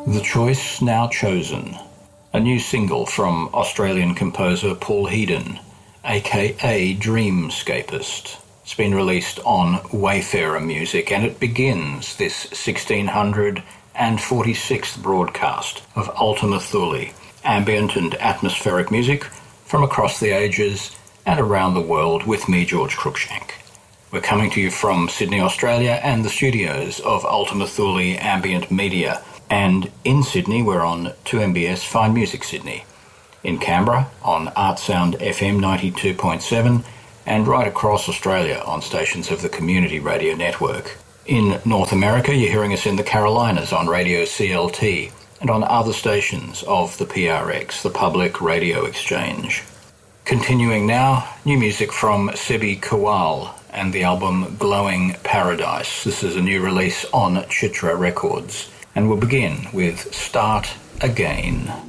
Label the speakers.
Speaker 1: The Choice Now Chosen, a new single from Australian composer Paul Headon, aka Dreamscapist. It's been released on Wayfarer Music, and it begins this 1646th broadcast of Ultima Thule, ambient and atmospheric music from across the ages and around the world with me, George Cruikshank. We're coming to you from Sydney, Australia, and the studios of Ultima Thule Ambient Media. And in Sydney, we're on 2MBS Fine Music Sydney. In Canberra, on Artsound FM 92.7, and right across Australia on stations of the Community Radio Network. In North America, you're hearing us in the Carolinas on Radio CLT, and on other stations of the PRX, the Public Radio Exchange. Continuing now, new music from Sebi Kowal and the album Glowing Paradise. This is a new release on Chitra Records. And we'll begin with Start Again.